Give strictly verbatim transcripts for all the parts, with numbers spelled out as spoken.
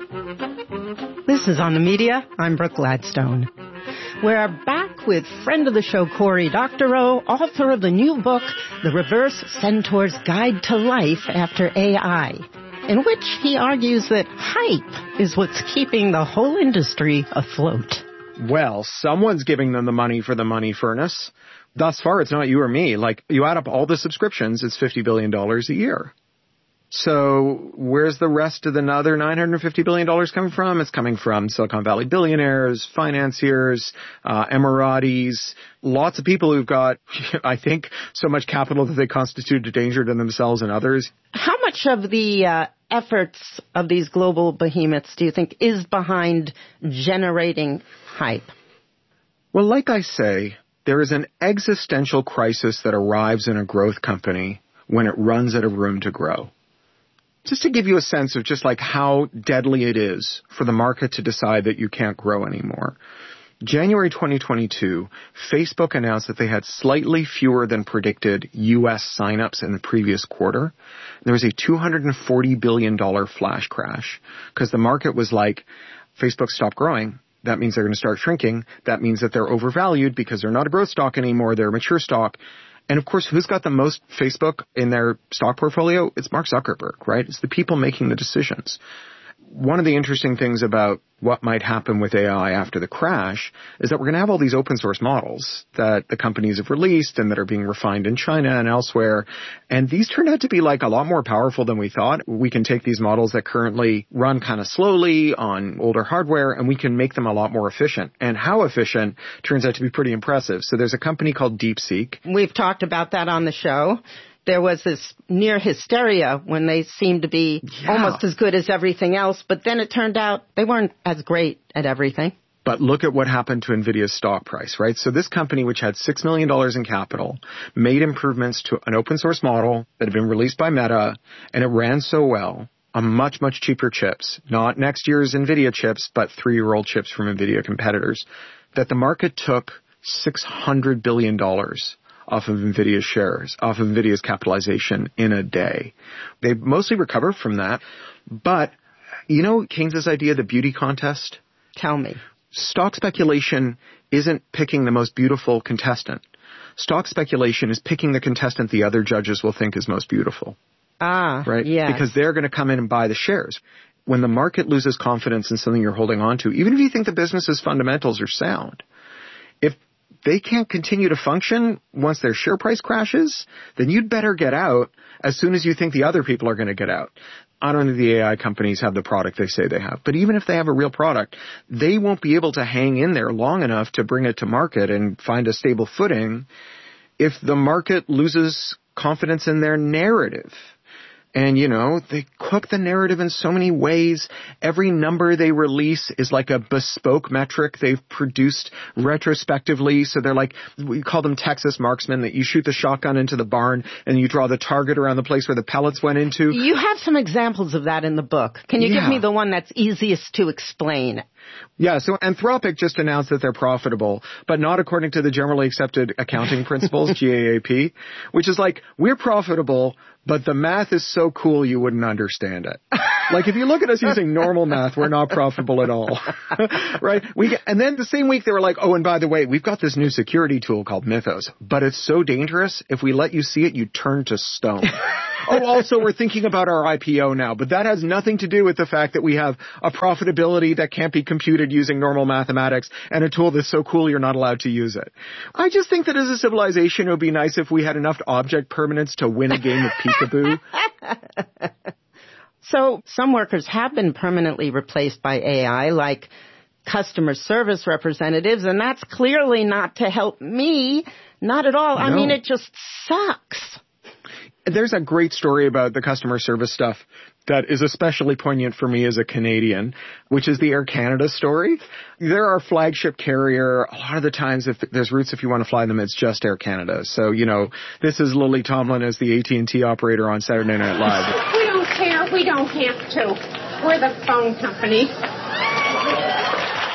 This is On the Media. I'm Brooke Gladstone. We're back with friend of the show, Cory Doctorow, author of the new book, The Reverse Centaur's Guide to Life After A I, in which he argues that hype is what's keeping the whole industry afloat. Well, someone's giving them the money for the money furnace. Thus far, it's not you or me. Like, you add up all the subscriptions, it's fifty billion dollars a year. So where's the rest of the other nine hundred fifty billion dollars coming from? It's coming from Silicon Valley billionaires, financiers, uh, Emiratis, lots of people who've got, I think, so much capital that they constitute a danger to themselves and others. How much of the uh, efforts of these global behemoths do you think is behind generating hype? Well, like I say, there is an existential crisis that arrives in a growth company when it runs out of room to grow. Just to give you a sense of just like how deadly it is for the market to decide that you can't grow anymore. January twenty twenty-two, Facebook announced that they had slightly fewer than predicted U S signups in the previous quarter. There was a two hundred forty billion dollars flash crash because the market was like, Facebook stopped growing. That means they're going to start shrinking. That means that they're overvalued because they're not a growth stock anymore. They're a mature stock. And of course, who's got the most Facebook in their stock portfolio? It's Mark Zuckerberg, right? It's the people making the decisions. One of the interesting things about what might happen with A I after the crash is that we're going to have all these open source models that the companies have released and that are being refined in China and elsewhere. And these turn out to be like a lot more powerful than we thought. We can take these models that currently run kind of slowly on older hardware and we can make them a lot more efficient. And how efficient turns out to be pretty impressive. So there's a company called DeepSeek. We've talked about that on the show. There was this near hysteria when they seemed to be yeah. almost as good as everything else, but then it turned out they weren't as great at everything. But look at what happened to NVIDIA's stock price, right? So this company, which had six million dollars in capital, made improvements to an open source model that had been released by Meta, and it ran so well on much, much cheaper chips, not next year's NVIDIA chips, but three-year-old chips from NVIDIA competitors, that the market took six hundred billion dollars off of NVIDIA's shares, off of NVIDIA's capitalization in a day. They mostly recovered from that. But, you know, Keynes' idea, the beauty contest? Tell me. Stock speculation isn't picking the most beautiful contestant. Stock speculation is picking the contestant the other judges will think is most beautiful. Ah, right? yes. Because they're going to come in and buy the shares. When the market loses confidence in something you're holding on to, even if you think the business's fundamentals are sound, if they can't continue to function once their share price crashes, then you'd better get out as soon as you think the other people are going to get out. I don't think the A I companies have the product they say they have. But even if they have a real product, they won't be able to hang in there long enough to bring it to market and find a stable footing if the market loses confidence in their narrative. And, you know, they cook the narrative in so many ways. Every number they release is like a bespoke metric they've produced retrospectively. So they're like, we call them Texas marksmen, that you shoot the shotgun into the barn and you draw the target around the place where the pellets went into. You have some examples of that in the book. Can you yeah. give me the one that's easiest to explain? Yeah, so Anthropic just announced that they're profitable, but not according to the generally accepted accounting principles, G A A P, which is like, we're profitable, but the math is so cool you wouldn't understand it. Like, if you look at us using normal math, we're not profitable at all. Right? We get, and then the same week they were like, oh, and by the way, we've got this new security tool called Mythos, but it's so dangerous, if we let you see it, you turn to stone. Oh, also, we're thinking about our I P O now, but that has nothing to do with the fact that we have a profitability that can't be computed using normal mathematics and a tool that's so cool you're not allowed to use it. I just think that as a civilization, it would be nice if we had enough object permanence to win a game of peekaboo. So some workers have been permanently replaced by A I, like customer service representatives, and that's clearly not to help me. Not at all. No. I mean, it just sucks. There's a great story about the customer service stuff that is especially poignant for me as a Canadian, which is the Air Canada story. They're our flagship carrier. A lot of the times, if there's routes, if you want to fly them, it's just Air Canada. So, you know, this is Lily Tomlin as the A T and T operator on Saturday Night Live. We don't care. We don't have to. We're the phone company.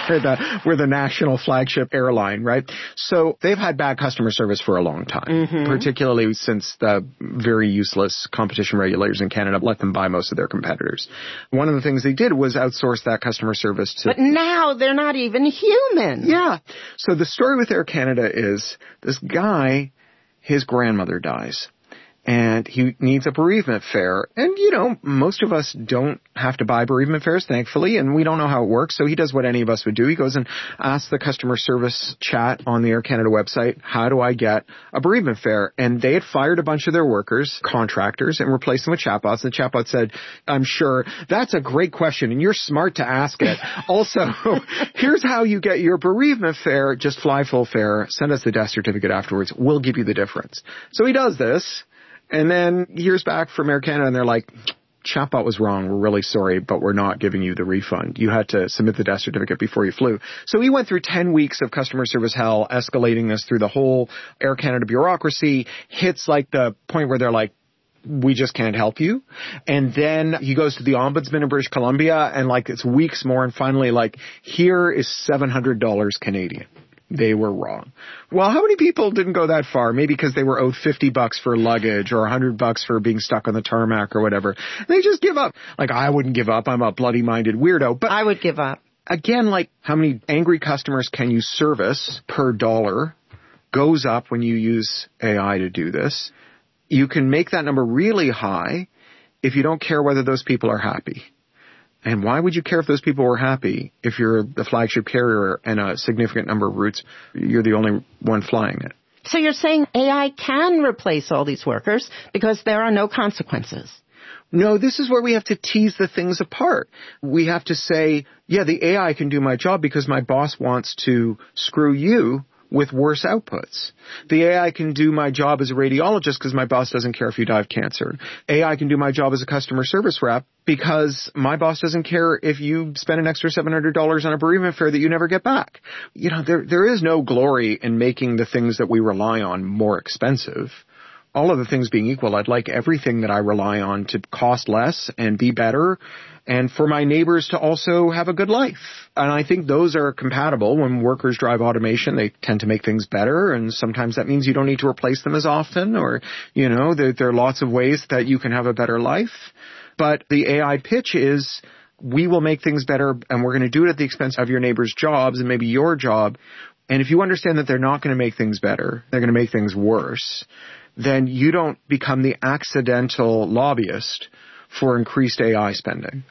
we're the, we're the national flagship airline, right? So they've had bad customer service for a long time, mm-hmm. particularly since the very useless competition regulators in Canada let them buy most of their competitors. One of the things they did was outsource that customer service to... But now they're not even human. Yeah. So the story with Air Canada is this guy, his grandmother dies. And he needs a bereavement fare. And, you know, most of us don't have to buy bereavement fares, thankfully, and we don't know how it works. So he does what any of us would do. He goes and asks the customer service chat on the Air Canada website, how do I get a bereavement fare? And they had fired a bunch of their workers, contractors, and replaced them with chatbots. And the chatbot said, I'm sure, that's a great question, and you're smart to ask it. Also, here's how you get your bereavement fare. Just fly full fare. Send us the death certificate afterwards. We'll give you the difference. So he does this. And then he hears back from Air Canada and they're like, chatbot was wrong. We're really sorry, but we're not giving you the refund. You had to submit the death certificate before you flew. So he went through ten weeks of customer service hell, escalating this through the whole Air Canada bureaucracy, hits like the point where they're like, we just can't help you. And then he goes to the ombudsman in British Columbia and like it's weeks more and finally like, here is seven hundred dollars Canadian. They were wrong. Well, how many people didn't go that far? Maybe because they were owed fifty bucks for luggage or one hundred bucks for being stuck on the tarmac or whatever. They just give up. Like, I wouldn't give up. I'm a bloody-minded weirdo. But I would give up. Again, like, how many angry customers can you service per dollar goes up when you use A I to do this. You can make that number really high if you don't care whether those people are happy. And why would you care if those people were happy if you're the flagship carrier and a significant number of routes, you're the only one flying it? So you're saying A I can replace all these workers because there are no consequences? No, this is where we have to tease the things apart. We have to say, yeah, the A I can do my job because my boss wants to screw you with worse outputs. The A I can do my job as a radiologist because my boss doesn't care if you die of cancer. A I can do my job as a customer service rep because my boss doesn't care if you spend an extra seven hundred dollars on a bereavement fare that you never get back. You know, there there is no glory in making the things that we rely on more expensive. All of the things being equal, I'd like everything that I rely on to cost less and be better and for my neighbors to also have a good life. And I think those are compatible. When workers drive automation, they tend to make things better. And sometimes that means you don't need to replace them as often or, you know, there, there are lots of ways that you can have a better life. But the A I pitch is we will make things better and we're going to do it at the expense of your neighbor's jobs and maybe your job. And if you understand that they're not going to make things better, they're going to make things worse, then you don't become the accidental lobbyist for increased A I spending.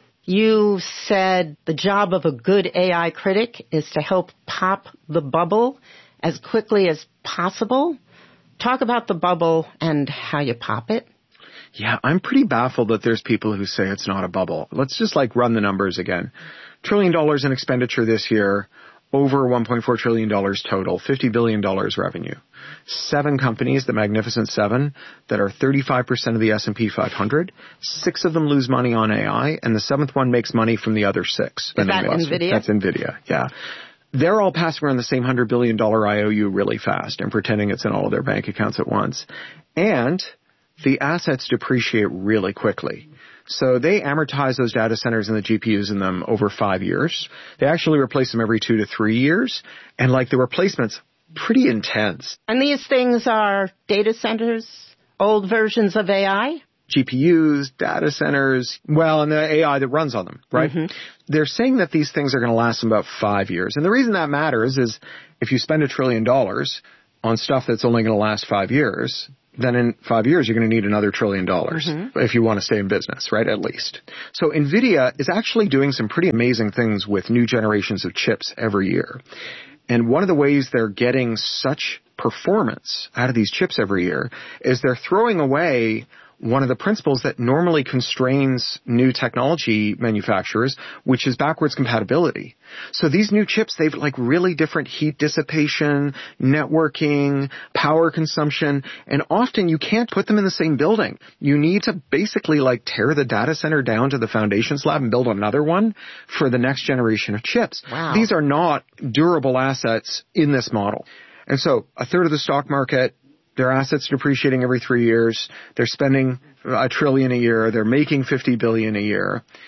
You said the job of a good A I critic is to help pop the bubble as quickly as possible. Talk about the bubble and how you pop it. Yeah, I'm pretty baffled that there's people who say it's not a bubble. Let's just like run the numbers again. Trillion dollars in expenditure this year. Over one point four trillion dollars total, fifty billion dollars revenue. Seven companies, the Magnificent Seven, that are thirty-five percent of the S and P five hundred. Six of them lose money on A I, and the seventh one makes money from the other six. Is that NVIDIA? That's NVIDIA, yeah. They're all passing around the same one hundred billion dollars I O U really fast and pretending it's in all of their bank accounts at once. And the assets depreciate really quickly. So they amortize those data centers and the G P Us in them over five years. They actually replace them every two to three years. And like the replacement's pretty intense. And these things are data centers, old versions of A I? G P Us, data centers, well, and the A I that runs on them, right? Mm-hmm. They're saying that these things are going to last them about five years. And the reason that matters is if you spend a trillion dollars on stuff that's only going to last five years, then in five years, you're going to need another trillion dollars mm-hmm. if you want to stay in business, right, at least. So NVIDIA is actually doing some pretty amazing things with new generations of chips every year. And one of the ways they're getting such performance out of these chips every year is they're throwing away one of the principles that normally constrains new technology manufacturers, which is backwards compatibility. So these new chips, they've like really different heat dissipation, networking, power consumption, and often you can't put them in the same building. You need to basically like tear the data center down to the foundation slab and build another one for the next generation of chips. Wow. These are not durable assets in this model. And so a third of the stock market, their assets depreciating every three years. They're spending a trillion a year. They're making fifty billion a year.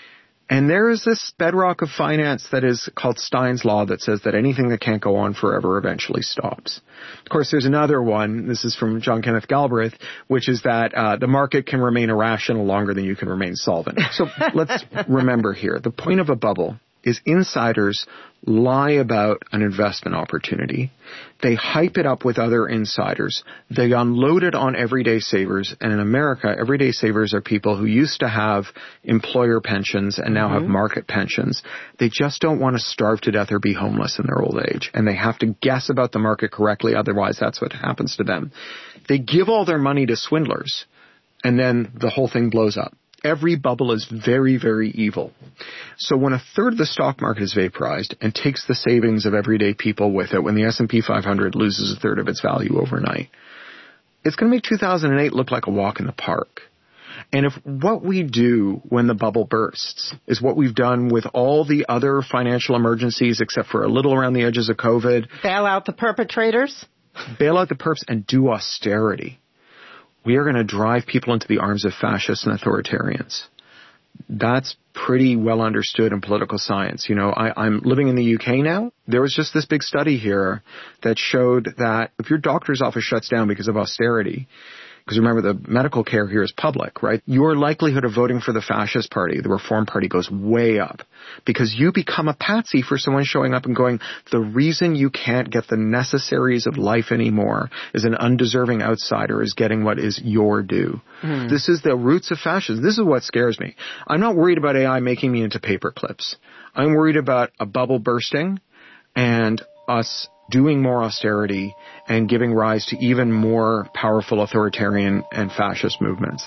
And there is this bedrock of finance that is called Stein's Law that says that anything that can't go on forever eventually stops. Of course, there's another one. This is from John Kenneth Galbraith, which is that uh, the market can remain irrational longer than you can remain solvent. So let's remember here, the point of a bubble is insiders lie about an investment opportunity. They hype it up with other insiders. They unload it on everyday savers. And in America, everyday savers are people who used to have employer pensions and now mm-hmm. have market pensions. They just don't want to starve to death or be homeless in their old age. And they have to guess about the market correctly. Otherwise, that's what happens to them. They give all their money to swindlers, and then the whole thing blows up. Every bubble is very, very evil. So when a third of the stock market is vaporized and takes the savings of everyday people with it, when the S and P five hundred loses a third of its value overnight, it's going to make two thousand eight look like a walk in the park. And if what we do when the bubble bursts is what we've done with all the other financial emergencies except for a little around the edges of COVID. Bail out the perpetrators? Bail out the perps and do austerity. We are going to drive people into the arms of fascists and authoritarians. That's pretty well understood in political science. You know, I, I'm living in the U K now. There was just this big study here that showed that if your doctor's office shuts down because of austerity, because remember, the medical care here is public, right? Your likelihood of voting for the fascist party, the Reform Party, goes way up because you become a patsy for someone showing up and going, the reason you can't get the necessaries of life anymore is an undeserving outsider is getting what is your due. Mm. This is the roots of fascism. This is what scares me. I'm not worried about A I making me into paper clips. I'm worried about a bubble bursting and us doing more austerity and giving rise to even more powerful authoritarian and fascist movements.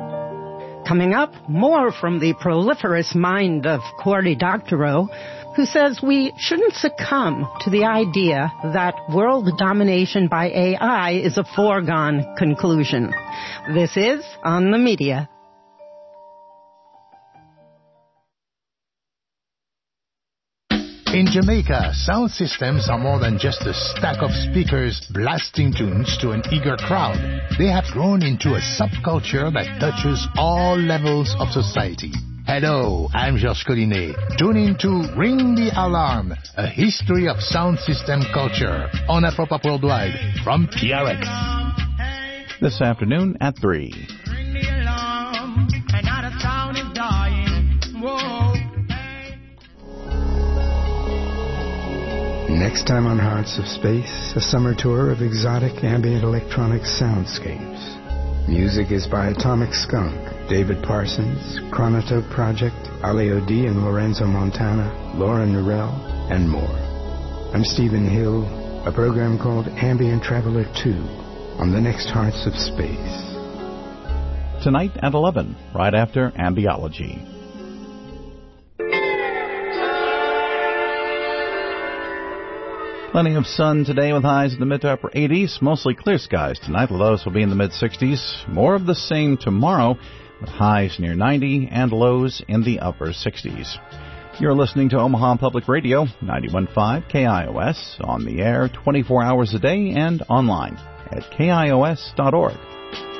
Coming up, more from the proliferous mind of Cory Doctorow, who says we shouldn't succumb to the idea that world domination by A I is a foregone conclusion. This is On the Media. In Jamaica, sound systems are more than just a stack of speakers blasting tunes to an eager crowd. They have grown into a subculture that touches all levels of society. Hello, I'm Georges Collinet. Tune in to Ring the Alarm, a history of sound system culture on Afropop Worldwide from P R X. This afternoon at three. Ring the alarm, another sound is dying. Whoa. Next time on Hearts of Space, a summer tour of exotic ambient electronic soundscapes. Music is by Atomic Skunk, David Parsons, Chronotope Project, Ali O'D and Lorenzo Montana, Laura Norell, and more. I'm Stephen Hill, a program called Ambient Traveler two on the next Hearts of Space. Tonight at eleven, right after Ambiology. Plenty of sun today with highs in the mid to upper eighties. Mostly clear skies tonight. Lows will be in the mid sixties. More of the same tomorrow with highs near ninety and lows in the upper sixties. You're listening to Omaha Public Radio, ninety-one point five K I O S, on the air twenty-four hours a day and online at K I O S dot org.